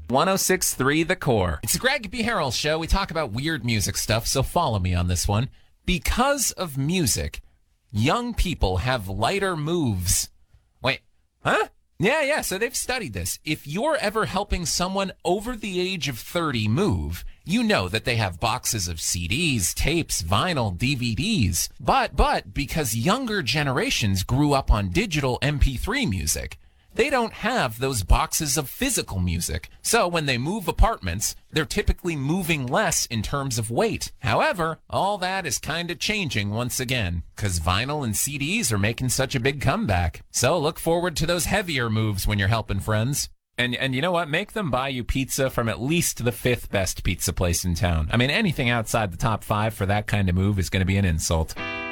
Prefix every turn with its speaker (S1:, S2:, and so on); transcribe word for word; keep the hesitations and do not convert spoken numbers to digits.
S1: one oh six point three The Core. It's the Greg B. Harrell Show. We talk about weird music stuff, so follow me on this one. Because of music, young people have lighter moves. Wait, huh? Yeah, yeah, so they've studied this. If you're ever helping someone over the age of thirty move, you know that they have boxes of C Ds, tapes, vinyl, D V Ds. But, but, because younger generations grew up on digital M P three music, they don't have those boxes of physical music. So when they move apartments, they're typically moving less in terms of weight. However, all that is kind of changing once again, because vinyl and C Ds are making such a big comeback. So look forward to those heavier moves when you're helping friends. And and you know what? Make them buy you pizza from at least the fifth best pizza place in town. I mean, anything outside the top five for that kind of move is going to be an insult.